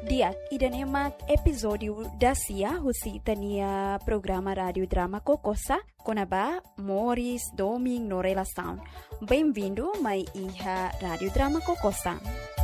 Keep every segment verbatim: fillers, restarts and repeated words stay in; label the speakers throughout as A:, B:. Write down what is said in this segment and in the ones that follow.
A: Dia idan emak episódio da Cia husi itania programa rádio drama Kokosa konaba Morris Doming no relação. Bem-vindo mai iha rádio drama Kokosa.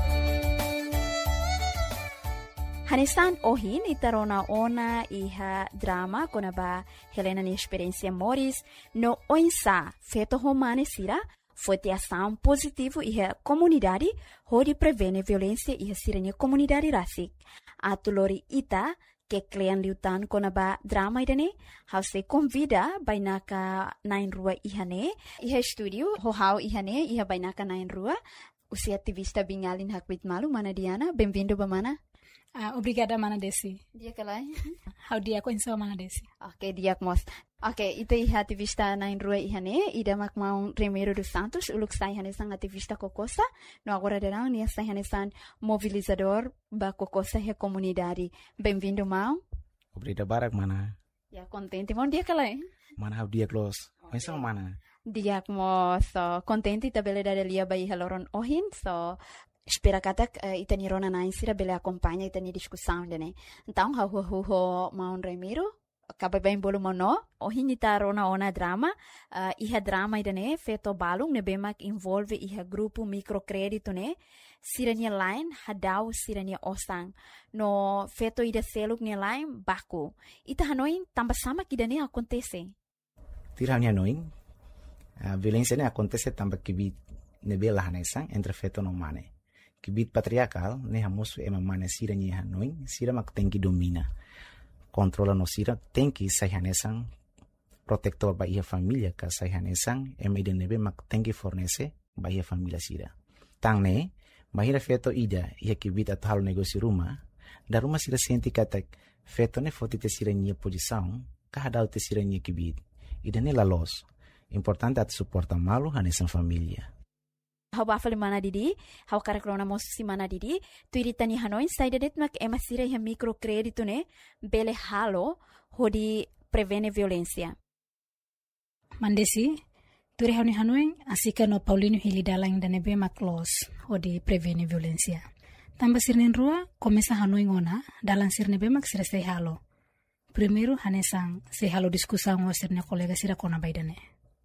A: Hanesan ohin itarona ona iha drama konaba Helena ni experiência Morris no oinsa feto romane sira foi ter ação positivo e a comunidade onde prevene violência e a sirene comunidade rasik. A tulori ita que klian liutan konaba drama idane how se convida bainaka nain rua ihane iha studio ho how ihane iha bainaka nain rua usi ativista bingalin hakwit malu mana Diana bem-vindo bamana.
B: Uh, obrigada, Mana Desi.
A: Dia kalai.
B: How dia ko insa Mana Desi.
A: Okay, dia mos. Okay, ito iha ativista na inrua ihane, ida makmaung Remiro dos Santos, uluk sa ihane sang ativista Kokosa, no agora darão niya sa ihane sang mobilizador ba Kokosa he comunidade. Bem-vindo, Mau.
C: Obrigado, Barak, Mana.
A: Ya, contente, mon dia kalai.
C: Mana, how dia close. Okay. Insa Mana.
A: Dia mo, so, contente tabele da delia ba iha loron ohin, so, espera katak uh, itani rona na insira bele acompanha itani discussão dene. Então ha hu hu ho maun Remiro acaba bem bolo mono o hinita rona ona drama uh, iha drama idane feto balung ne bemak involve iha grupo microcredito ne sirania line hadau sirania osang no feto ida seluk ne line baku ita hanoin tamba sama kidane acontece.
C: Tirania noin a violência ne acontece tamba kibit ne bela hanesang entre feto no mane. Kibit patriarcal, ne hamosu ema mana sira nye hanoin, sira mak tenki domina. Controla no sira, tenki sayhanesang, protector ba ia familia ka sayhanesang, ema ida nebe mak tenki fornece ba ia familia sira. Tang ne, bahira feto ida, ia kibit atau hal negosi rumah, da rumah sira senti katak, feto ne foti te sira nye posição, kahadau te sira nye kibit. Ida ne lalos, importante at suporta malu hanesang familia.
A: Hau bafale mana didi, hau karakrona mosu si mana didi, tu iritani hanoin saida det mak ema sira iha microcredito ne bele halo hodi prevene violência.
B: Mandesi, tu rehani hanoin asika no Paulino hili dalang dane be mak los hodi prevene violência. Tamba sirnen rua komesa hanoin ona dalang sirne be mak sira sei halo. Primeiro hanesang sei halo diskusang o sirne kolega sira kona baidane.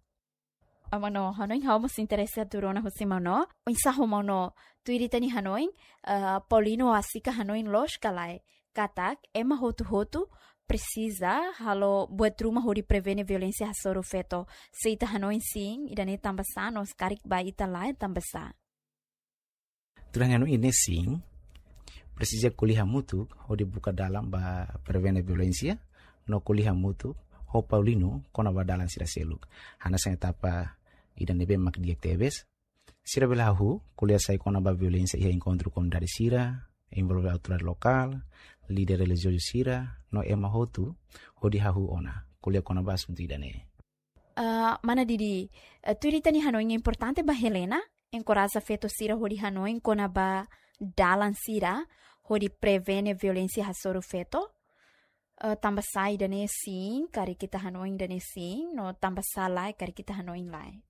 A: Amano hanoin hau mas interesa turona husimano insa homano tu iritani hanoin uh, Paulino asika hanoin los kalai katak ema hotu hotu precisa halo buat rumah hori prevene violência hasoro feto seita hanoin sim idane tambasa nos karik ba ita lai tambasa
C: turanya no ine sim precisa kuliah mutu hori buka dalam ba prevene violência no kuliah mutu ho Paulino kona ba dalam sira seluk hana sa etapa idan nebe mak diactives sira belahu kuliah sai kona ba violência ia encontro com dari sira envolve autoridade local líder religioso sira no ema hotu hodi hahu ona kuliah kona ba assunto idane
A: uh, mana didi uh, tu iritani hanoin importante ba Helena encoraja feto sira hodi hanoin kona ba dalan sira hodi prevene violência hasoro feto uh, tamba sai idane sim kari kita hanoin dane sim no tamba salai kari kita hanoin lai.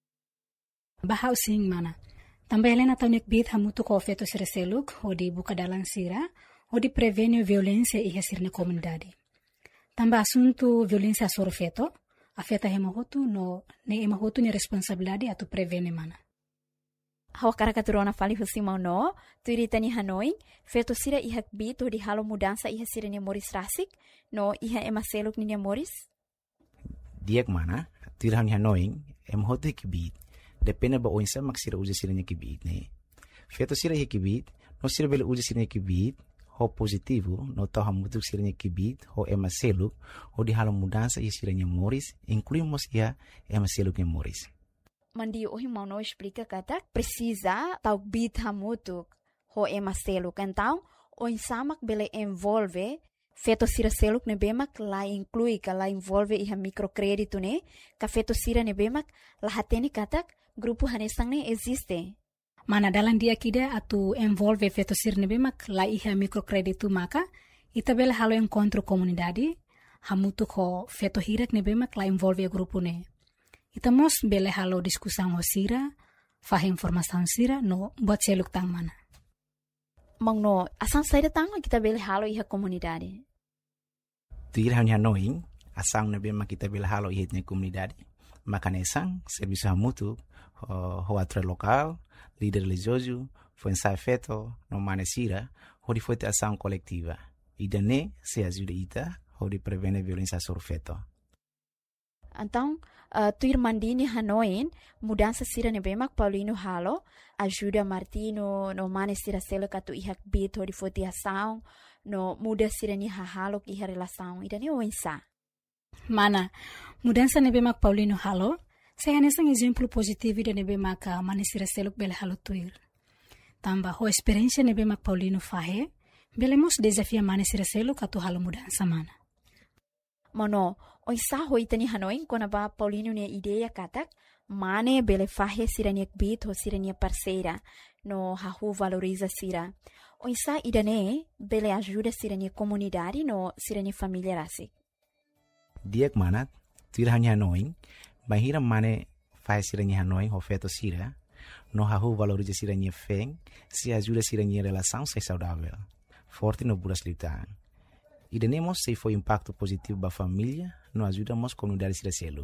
B: Bahau sing mana. Tamba Helena taunik bit hamutu ko feto sira seluk, hodi buka dalang sira, hodi prevene violência iha sirne comunidade. Tamba asunto violência soro feto, afeta hema hotu no ne ema hotu ni responsabilidade atu prevene mana.
A: Hawa karakaturona fali husimau no, tu iritani hanoin, feto sira iha bit hodi halo mudança iha sira ni Morris rasik, no iha ema seluk ni Morris?
C: Diak mana, tu iritani hanoin, ema hotu ikibit, depende ba oinsa mak sira uja sira nya kibit ne. Feto sira nya kibit, no sira bele uja sira nya kibit, ho positivo, no tau hamutuk sira nya kibit, ho ema seluk, ho di halo mudança ia sira nya Morris, incluímos ia ema seluk nya Morris.
A: Mandi ohi mau no explica kata precisa tau bit hamutuk ho ema seluk. Então, oinsa mak bele envolve feto sira seluk ne bemak la inclui ka la envolve iha microcredito ne, ka feto sira ne bemak la hateni katak grupo hanesang ne existe.
B: Mana dalam dia kida atu envolve feto sira ne bemak la iha microcredito maka ita bela halo encontro comunidade hamutu ko feto hirak ne bemak la envolve grupo ne. Ita mos bele halo diskusang ho sira, fah informasan sira no buat seluk tang mana.
A: Mangno, asang saída tanga kita bele halo iha komunidade.
C: Tuir hanya noing, asang nabe makita bele halo iha na komunidade. Makanesang, serviço mútuo, o atre local, líder religioso, foi ensaio feito, no manesira, onde foi ação coletiva. E daí se ajuda ita, onde prevene violência sobre feto.
A: Então, uh, tuir mandini hanoin, mudança sira nebemak Paulino halo, ajuda Martino no manesira selo katu ihak bit onde foi ação, no muda sira ni halo iha relação. E daí o ensaio.
B: Mana, mudança nebemak Paulino halo, saya nesang exemplo positivo da nebemak manesira seluk bele halo tuir. Tamba ho experiência nebemak Paulino fahe, belemos desafia manesira seluk atu halo mudança mana.
A: Mono, o isa hoitani hanoin kona ba Paulino ne ideia katak, mane bele fahe sirania bit ho sirania parceira, no hahu valoriza sira. O isa idane bele ajuda sirania comunidade no sirania família rasik.
C: Diak manat, tuir hanya noing, bahira mane faz siranya noing ho feto sira, no hahu valoriza siranya feng, se ajuda siranya relação ser saudável, forte no buras litan. E denemos se foi impacto positivo ba família, no ajudamos comunidade sira selu.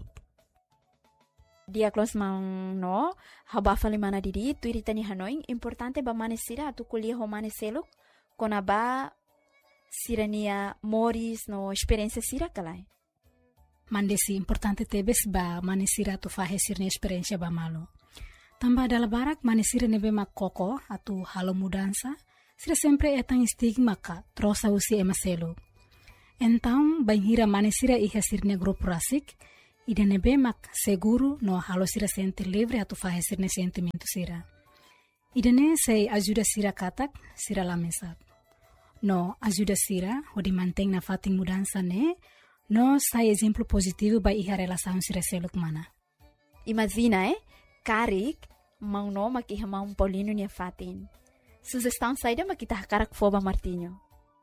A: Dia close mang no, haba fali mana didi, tuir itani hanoing, importante ba mane sira atu kuliah ho mane seluk, kona ba sirania moris no experiência sira kalai.
B: Mandesi importante tebes ba manesira tu fahe sirne experiência ba malo. Tamba dala barak manesira nebe mak koko atu halo mudança, sira sempre etang stigma ka trosa usi ema selo. Então, banhira manesira iha sirne grupo rasik, ida nebe mak seguro no halo sira sente livre atu fahe sirne sentimento sira. Ida ne sei ajuda sira katak, sira lamesat. No ajuda sira, odi manteng na fating mudança ne, no sai exemplo positivo ba iha relação sira seluk mana.
A: Imagina, eh? Karik, mang no makiha mang Paulino niya fatin. Sugestão saída makita hakarak foba Martinho.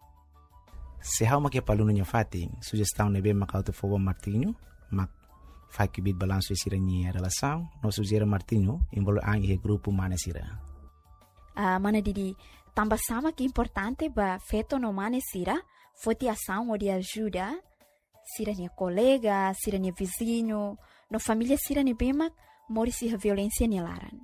C: Se hau makia Paulino niya fatin, sugestão nebe makauto foba Martinho, mak fai kibit balanço sira niya relação, no sugera Martinho, involo ang ihe grupo mana sira.
A: Ah, mana didi, tambah sama que importante ba feto no mane sira, foti ação ou de ajuda, sira nia colega, sira nia vizinho, no família sira nia bemak, mori siha violência nia laran.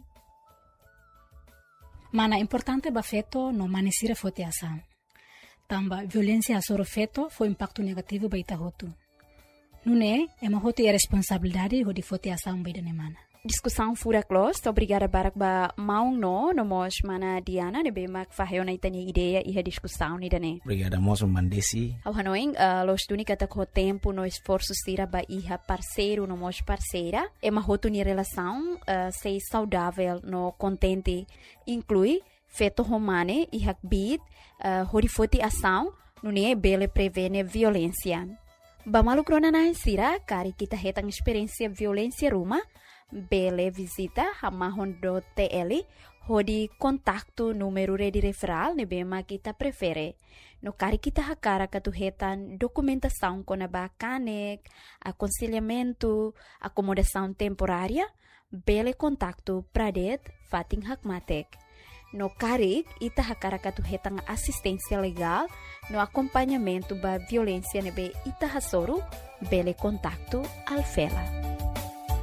B: Mana importante ba feto no mane sira foti ação. Tamba violência asoro feto foi impacto negativo ba ita hotu. Nune, ema hotu é responsabilidade ho di foti ação ba idane mana.
A: Discussão fura close, obrigada barak ba maung no, no mos mana Diana, ne bemak faheo na itani ideia e a discussão ni dane.
C: Obrigada moço mandesi.
A: Ao hanoing, uh, los duni katak ho tempo no esforço sira ba iha parceiro no mos parceira, ema hotu ni relação uh, sei saudável no contente, inclui feto romane iha bit, uh, horifoti ação, nune bele prevene violência. Ba malu krona na sira, kari kita hetang experiência violência ruma, bele visita hamahon do T L hodi kontaktu número de referral ne bema kita prefere no kari kita hakara katuhetan documentação com a bacanek aconselhamento acomodação temporária bele kontaktu pradet fating hakmatek no kari ita hakara katuhetan assistência legal no acompanhamento ba violência nebe ita hasoro bele kontaktu alfela.